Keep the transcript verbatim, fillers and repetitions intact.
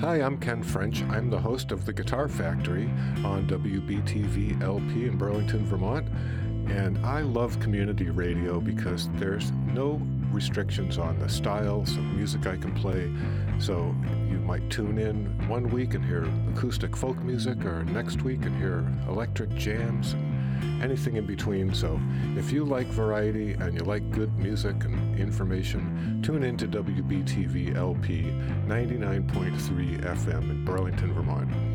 Hi, I'm Ken French. I'm the host of The Guitar Factory on W B T V L P in Burlington, Vermont. And I love community radio because there's no restrictions on the styles of music I can play. So you might tune in one week and hear acoustic folk music, or next week and hear electric jams, and anything in between. So if you like variety and you like good music and information, tune in to W B T V L P ninety-nine point three F M in Burlington, Vermont.